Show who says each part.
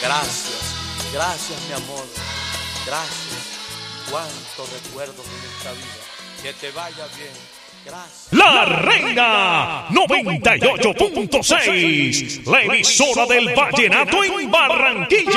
Speaker 1: Gracias, gracias mi amor, gracias. Cuántos recuerdos en esta vida. Que te vaya bien. Gracias.
Speaker 2: La Reina 98.6, la emisora del vallenato en Barranquilla.